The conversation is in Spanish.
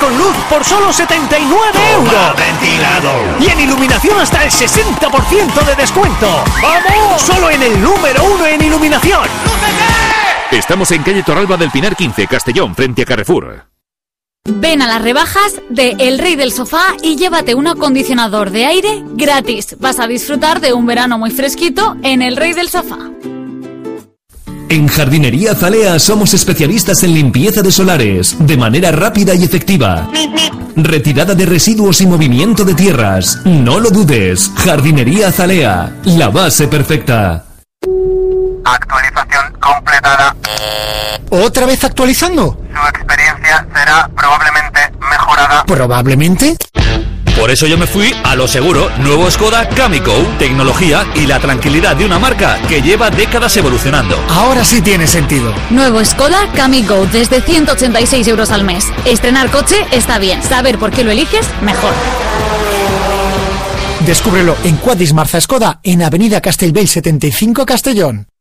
con luz por solo 79 euros. Y en iluminación hasta el 60% de descuento. ¡Vamos! Solo en el número 1 en iluminación. Estamos en calle Torralba del Pinar 15, Castellón, frente a Carrefour. Ven a las rebajas de El Rey del Sofá y llévate un acondicionador de aire gratis. Vas a disfrutar de un verano muy fresquito en El Rey del Sofá. En Jardinería Azalea somos especialistas en limpieza de solares, de manera rápida y efectiva. Retirada de residuos y movimiento de tierras. No lo dudes. Jardinería Azalea, la base perfecta. Actualización completada. ¿Otra vez actualizando? Su experiencia será probablemente mejorada. ¿Probablemente? Por eso yo me fui a lo seguro. Nuevo Skoda Kamico. Tecnología y la tranquilidad de una marca que lleva décadas evolucionando. Ahora sí tiene sentido. Nuevo Skoda Kamigo desde 186 euros al mes. Estrenar coche está bien. Saber por qué lo eliges, mejor. Descúbrelo en Quadris Marza Skoda en Avenida Castellbell 75, Castellón.